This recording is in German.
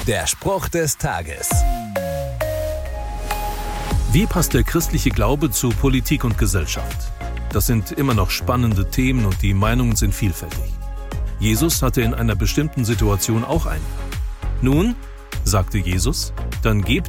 Der Spruch des Tages. Wie passt der christliche Glaube zu Politik und Gesellschaft? Das sind immer noch spannende Themen und die Meinungen sind vielfältig. Jesus hatte in einer bestimmten Situation auch einen. Nun, sagte Jesus, dann gebt